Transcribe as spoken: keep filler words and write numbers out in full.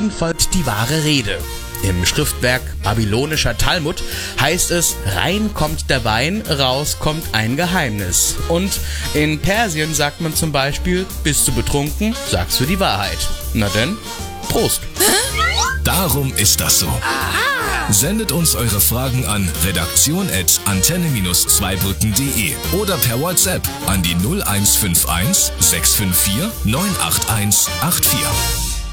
Wein folgt die wahre Rede. Im Schriftwerk babylonischer Talmud heißt es, rein kommt der Wein, raus kommt ein Geheimnis. Und in Persien sagt man zum Beispiel, bist du betrunken, sagst du die Wahrheit. Na denn, Prost. Darum ist das so. Sendet uns eure Fragen an redaktion at antenne zweibrücken punkt de oder per WhatsApp an die null eins fünf eins sechs fünf vier neun acht eins acht vier.